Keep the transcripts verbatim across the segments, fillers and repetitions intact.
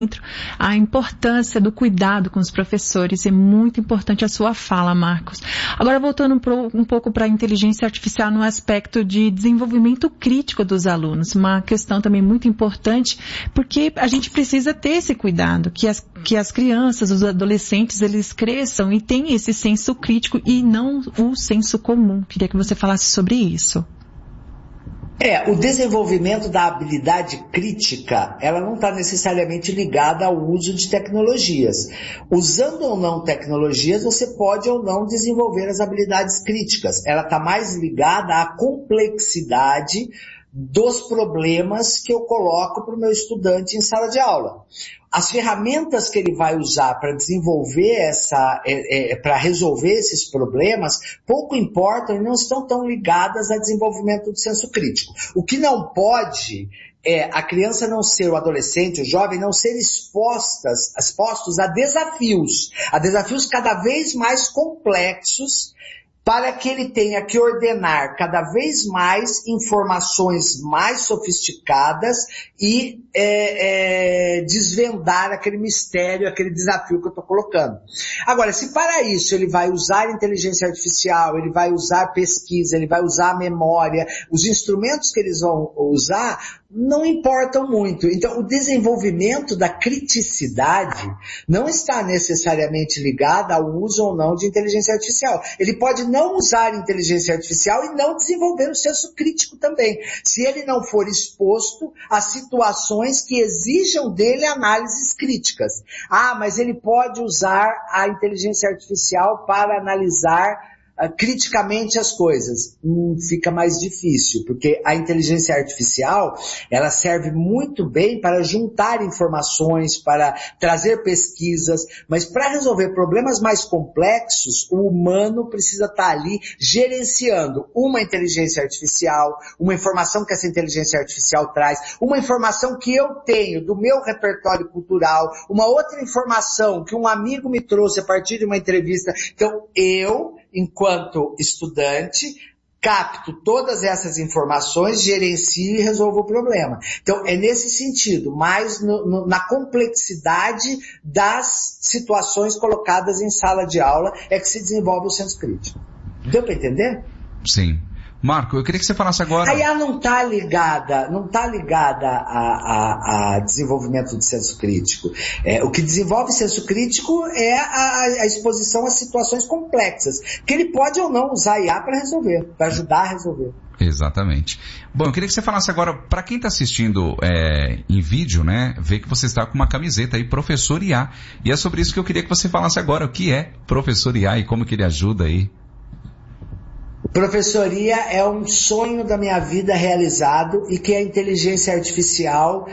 a importância do cuidado com os professores. É muito importante a sua fala, Marcos. Agora, voltando um, pro, um pouco para a inteligência artificial no aspecto de desenvolvimento crítico dos alunos, uma questão também muito importante, porque a gente precisa ter esse cuidado, que as, que as crianças, os adolescentes, eles cresçam e tenham esse senso crítico e não o senso comum. Queria que você falasse sobre isso. É, o desenvolvimento da habilidade crítica, ela não está necessariamente ligada ao uso de tecnologias. Usando ou não tecnologias, você pode ou não desenvolver as habilidades críticas. Ela está mais ligada à complexidade dos problemas que eu coloco para o meu estudante em sala de aula. As ferramentas que ele vai usar para desenvolver essa, é, é, para resolver esses problemas, pouco importam e não estão tão ligadas ao desenvolvimento do senso crítico. O que não pode é a criança não ser, o adolescente, o jovem, não ser expostas, expostos a desafios, a desafios cada vez mais complexos, para que ele tenha que ordenar cada vez mais informações mais sofisticadas e é, é, desvendar aquele mistério, aquele desafio que eu estou colocando. Agora, se para isso ele vai usar inteligência artificial, ele vai usar pesquisa, ele vai usar memória, os instrumentos que eles vão usar não importam muito. Então, o desenvolvimento da criticidade não está necessariamente ligado ao uso ou não de inteligência artificial. Ele pode não usar inteligência artificial e não desenvolver o senso crítico também, se ele não for exposto a situações que exijam dele análises críticas. Ah, mas ele pode usar a inteligência artificial para analisar criticamente as coisas. Hum, fica mais difícil, porque a inteligência artificial, ela serve muito bem para juntar informações, para trazer pesquisas, mas para resolver problemas mais complexos, o humano precisa estar ali gerenciando uma inteligência artificial, uma informação que essa inteligência artificial traz, uma informação que eu tenho do meu repertório cultural, uma outra informação que um amigo me trouxe a partir de uma entrevista. Então, eu, enquanto estudante, capto todas essas informações, gerencio e resolvo o problema. Então, é nesse sentido, mais no, no, na complexidade das situações colocadas em sala de aula, é que se desenvolve o senso crítico. Deu para entender? Sim. Marco, eu queria que você falasse agora... A I A não está ligada, não está ligada a, a, a desenvolvimento de senso crítico. É, o que desenvolve senso crítico é a, a exposição a situações complexas, que ele pode ou não usar a I A para resolver, para ajudar a resolver. Exatamente. Bom, eu queria que você falasse agora, para quem está assistindo é, em vídeo, né, ver que você está com uma camiseta aí, Professor I A. E é sobre isso que eu queria que você falasse agora, o que é Professor I A e como que ele ajuda aí. Professoria é um sonho da minha vida realizado e que a inteligência artificial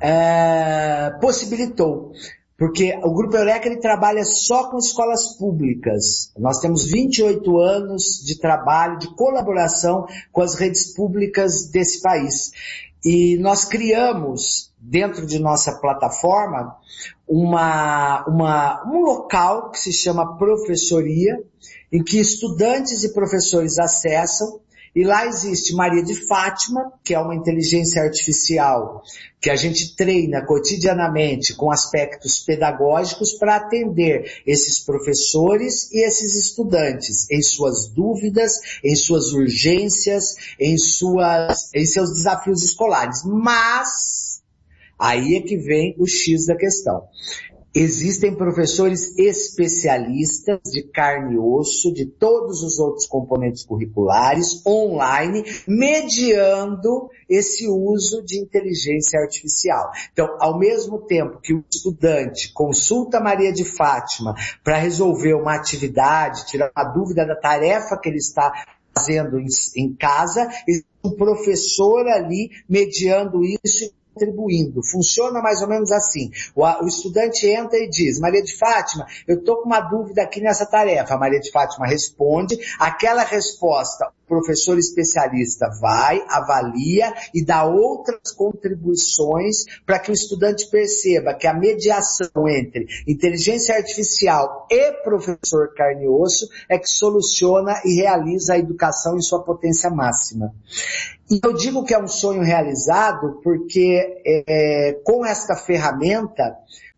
é, possibilitou. Porque o Grupo Eureka, ele trabalha só com escolas públicas. Nós temos vinte e oito anos de trabalho, de colaboração com as redes públicas desse país. E nós criamos, dentro de nossa plataforma, uma, uma, um local que se chama Professoria, em que estudantes e professores acessam, e lá existe Maria de Fátima, que é uma inteligência artificial que a gente treina cotidianamente com aspectos pedagógicos para atender esses professores e esses estudantes em suas dúvidas, em suas urgências, em, suas, em seus desafios escolares. Mas, aí é que vem o X da questão. Existem professores especialistas de carne e osso, de todos os outros componentes curriculares, online, mediando esse uso de inteligência artificial. Então, ao mesmo tempo que o estudante consulta Maria de Fátima para resolver uma atividade, tirar a dúvida da tarefa que ele está fazendo em, em casa, existe um professor ali mediando isso, contribuindo. Funciona mais ou menos assim. O, o estudante entra e diz: Maria de Fátima, eu estou com uma dúvida aqui nessa tarefa. A Maria de Fátima responde, aquela resposta o professor especialista vai, avalia e dá outras contribuições para que o estudante perceba que a mediação entre inteligência artificial e professor carne e osso é que soluciona e realiza a educação em sua potência máxima. E eu digo que é um sonho realizado porque é, com esta ferramenta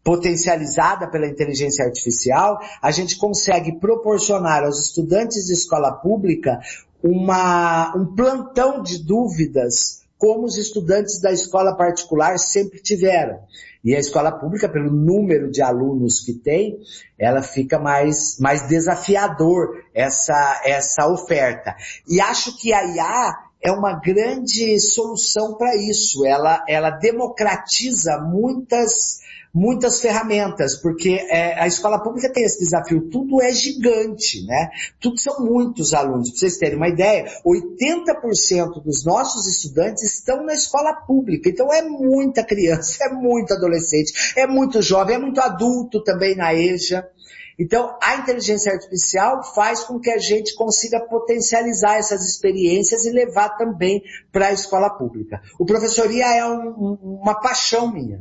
potencializada pela inteligência artificial, a gente consegue proporcionar aos estudantes de escola pública uma, um plantão de dúvidas, como os estudantes da escola particular sempre tiveram. E a escola pública, pelo número de alunos que tem, ela fica mais, mais desafiador essa, essa oferta. E acho que a I A é uma grande solução para isso. Ela, ela democratiza muitas, muitas ferramentas, porque é, a escola pública tem esse desafio. Tudo é gigante, né? Tudo são muitos alunos. Para vocês terem uma ideia, oitenta por cento dos nossos estudantes estão na escola pública. Então é muita criança, é muito adolescente, é muito jovem, é muito adulto também na EJA. Então, a inteligência artificial faz com que a gente consiga potencializar essas experiências e levar também para a escola pública. O professor I A é um, um, uma paixão minha.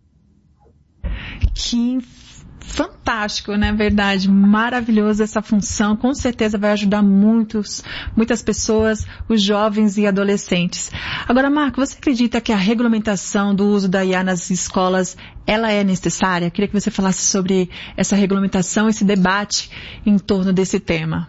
Que fantástico, na verdade, maravilhoso essa função, com certeza vai ajudar muitos, muitas pessoas, os jovens e adolescentes. Agora, Marco, você acredita que a regulamentação do uso da I A nas escolas, ela é necessária? Queria que você falasse sobre essa regulamentação, esse debate em torno desse tema.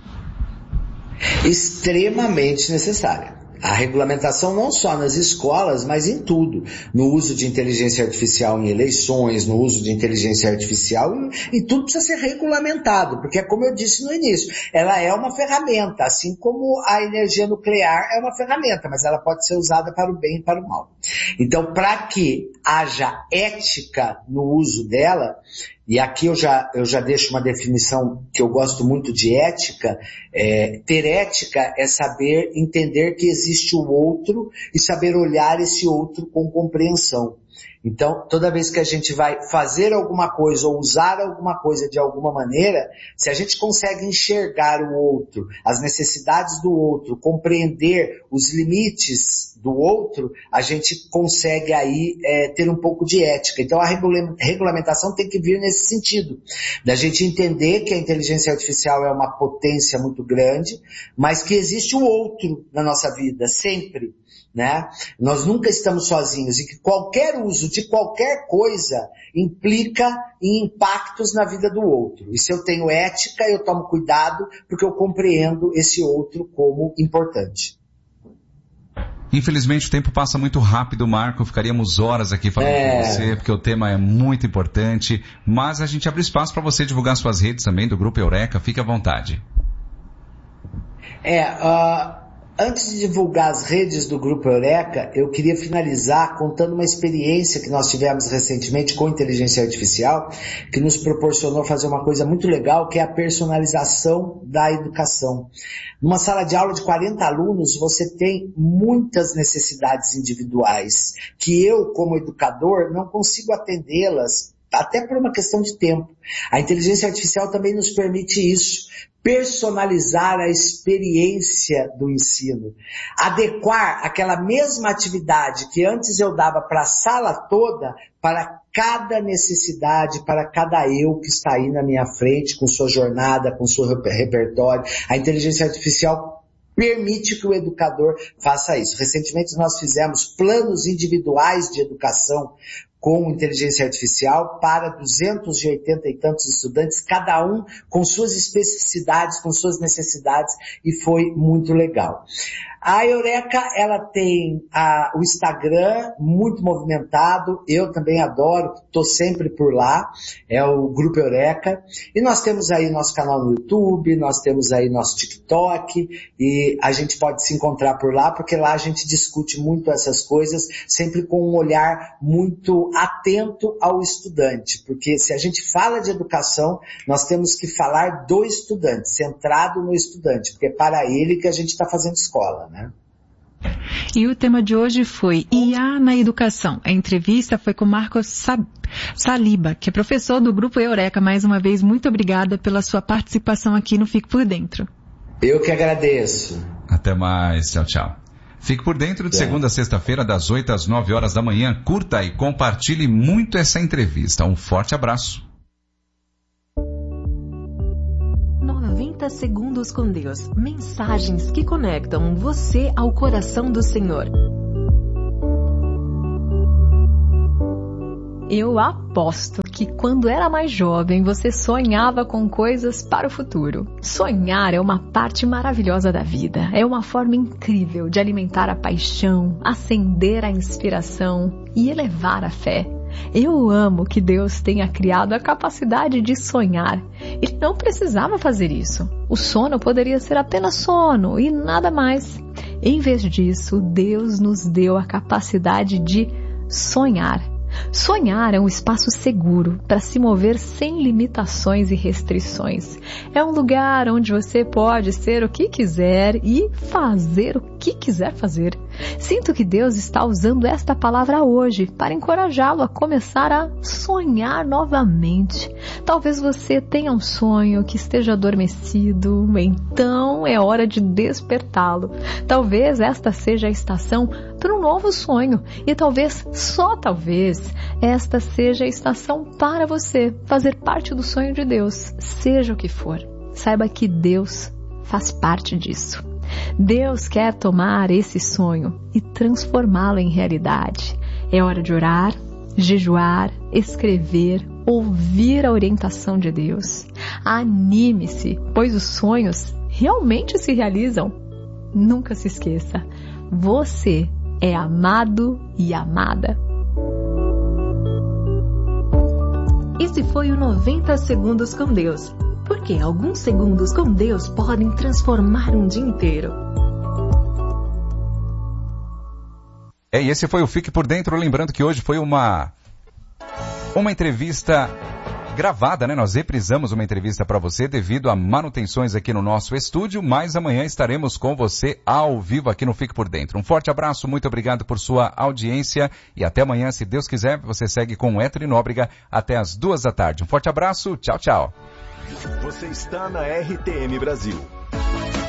Extremamente necessária. A regulamentação não só nas escolas, mas em tudo. No uso de inteligência artificial em eleições, no uso de inteligência artificial, e tudo precisa ser regulamentado, porque é como eu disse no início, ela é uma ferramenta, assim como a energia nuclear é uma ferramenta, mas ela pode ser usada para o bem e para o mal. Então, para que haja ética no uso dela, e aqui eu já, eu já deixo uma definição que eu gosto muito de ética, é, ter ética é saber entender que existe o outro e saber olhar esse outro com compreensão. Então, toda vez que a gente vai fazer alguma coisa ou usar alguma coisa de alguma maneira, se a gente consegue enxergar o outro, as necessidades do outro, compreender os limites do outro, a gente consegue aí é, ter um pouco de ética. Então, a regulamentação tem que vir nesse sentido, da gente entender que a inteligência artificial é uma potência muito grande, mas que existe o outro na nossa vida, sempre. Né? Nós nunca estamos sozinhos e que qualquer uso de qualquer coisa implica em impactos na vida do outro. E se eu tenho ética, eu tomo cuidado porque eu compreendo esse outro como importante. Infelizmente o tempo passa muito rápido, Marco, ficaríamos horas aqui falando é... com você, porque o tema é muito importante, mas a gente abre espaço para você divulgar suas redes também do Grupo Eureka, fique à vontade. É, uh... Antes de divulgar as redes do Grupo Eureka, eu queria finalizar contando uma experiência que nós tivemos recentemente com inteligência artificial, que nos proporcionou fazer uma coisa muito legal, que é a personalização da educação. Numa sala de aula de quarenta alunos, você tem muitas necessidades individuais, que eu, como educador, não consigo atendê-las, até por uma questão de tempo. A inteligência artificial também nos permite isso, personalizar a experiência do ensino, adequar aquela mesma atividade que antes eu dava para a sala toda, para cada necessidade, para cada eu que está aí na minha frente, com sua jornada, com seu repertório. A inteligência artificial permite que o educador faça isso. Recentemente nós fizemos planos individuais de educação com inteligência artificial para duzentos e oitenta e tantos estudantes, cada um com suas especificidades, com suas necessidades, e foi muito legal. A Eureka, ela tem a, o Instagram muito movimentado, eu também adoro, estou sempre por lá, é o Grupo Eureka, e nós temos aí nosso canal no YouTube, nós temos aí nosso TikTok, e a gente pode se encontrar por lá, porque lá a gente discute muito essas coisas, sempre com um olhar muito atento ao estudante, porque se a gente fala de educação, nós temos que falar do estudante, centrado no estudante, porque é para ele que a gente está fazendo escola, né? E o tema de hoje foi I A na educação. A entrevista foi com Marcos Saliba, que é professor do Grupo Eureka. Mais uma vez, muito obrigada pela sua participação aqui no Fique por Dentro. Eu que agradeço. Até mais. Tchau, tchau. Fique por dentro de segunda a sexta-feira, das oito às nove horas da manhã. Curta e compartilhe muito essa entrevista. Um forte abraço. noventa segundos com Deus. Mensagens que conectam você ao coração do Senhor. Eu aposto que quando era mais jovem você sonhava com coisas para o futuro. Sonhar é uma parte maravilhosa da vida. É uma forma incrível de alimentar a paixão, acender a inspiração e elevar a fé. Eu amo que Deus tenha criado a capacidade de sonhar. Ele não precisava fazer isso. O sono poderia ser apenas sono e nada mais. Em vez disso, Deus nos deu a capacidade de sonhar. Sonhar é um espaço seguro para se mover sem limitações e restrições. É um lugar onde você pode ser o que quiser e fazer o que quiser fazer. Sinto que Deus está usando esta palavra hoje para encorajá-lo a começar a sonhar novamente. Talvez você tenha um sonho que esteja adormecido, então é hora de despertá-lo. Talvez esta seja a estação para um novo sonho e talvez, só talvez, esta seja a estação para você fazer parte do sonho de Deus, seja o que for. Saiba que Deus faz parte disso. Deus quer tomar esse sonho e transformá-lo em realidade. É hora de orar, jejuar, escrever, ouvir a orientação de Deus. Anime-se, pois os sonhos realmente se realizam. Nunca se esqueça, você é amado e amada. Esse foi o noventa Segundos com Deus. Porque alguns segundos com Deus podem transformar um dia inteiro. É, e esse foi o Fique por Dentro. Lembrando que hoje foi uma, uma entrevista gravada, né? Nós reprisamos uma entrevista para você devido a manutenções aqui no nosso estúdio, mas amanhã estaremos com você ao vivo aqui no Fique por Dentro. Um forte abraço, muito obrigado por sua audiência e até amanhã, se Deus quiser, você segue com o Héctor e Nóbrega até as duas da tarde. Um forte abraço, tchau, tchau. Você está na R T M Brasil.